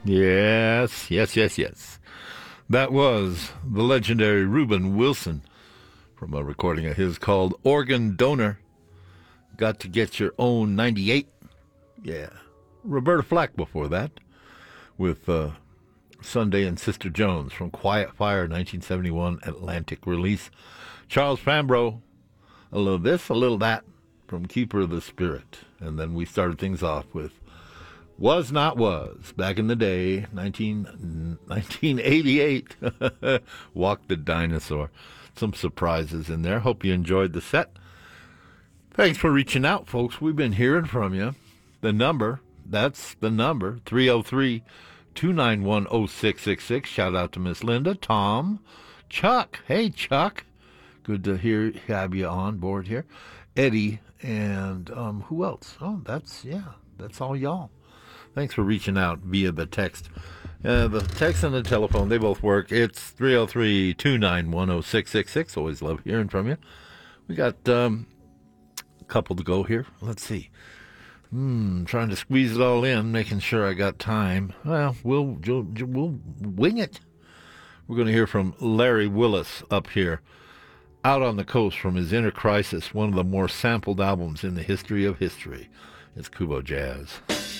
Yes, yes, yes, yes. That was the legendary Reuben Wilson from a recording of his called Organ Donor. Got to Get Your Own 98. Yeah. Roberta Flack before that with Sunday and Sister Jones from Quiet Fire, 1971 Atlantic release. Charles Fambro, a little this, a little that from Keeper of the Spirit. And then we started things off with Was Not Was, back in the day, 1988. Walk the Dinosaur. Some surprises in there. Hope you enjoyed the set. Thanks for reaching out, folks. We've been hearing from you. The number, that's the number, 303-291-0666. Shout out to Miss Linda, Tom, Chuck. Hey, Chuck. Good to have you on board here. Eddie, and who else? Oh, that's all y'all. Thanks for reaching out via the text. The text and the telephone, they both work. It's 303-291-0666. Always love hearing from you. We got a couple to go here. Let's see. Trying to squeeze it all in, making sure I got time. Well, we'll wing it. We're going to hear from Larry Willis up here, out on the coast from his Inner Crisis, one of the more sampled albums in the history of history. It's Kubo Jazz.